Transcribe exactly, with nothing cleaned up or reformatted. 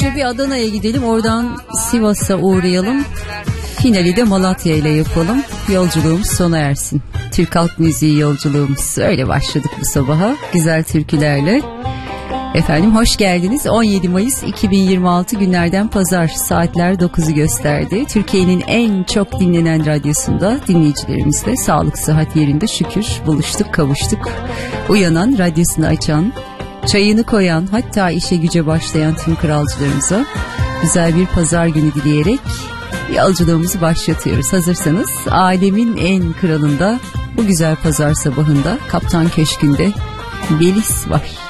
önce bir Adana'ya gidelim, oradan Sivas'a uğrayalım. Finali de Malatya ile yapalım. Yolculuğumuz sona ersin. Türk halk müziği yolculuğumuz. Öyle başladık bu sabaha. Güzel türkülerle. Efendim hoş geldiniz. on yedi Mayıs iki bin yirmi altı günlerden pazar, saatler dokuzu gösterdi. Türkiye'nin en çok dinlenen radyosunda dinleyicilerimizle sağlık sıhhat yerinde şükür buluştuk, kavuştuk. Uyanan, radyosunu açan, çayını koyan, hatta işe güce başlayan tüm kralcılarımıza güzel bir pazar günü dileyerek yolculuğumuzu başlatıyoruz. Hazırsanız alemin en kralında bu güzel pazar sabahında Kaptan Köşkü'nde Belis var.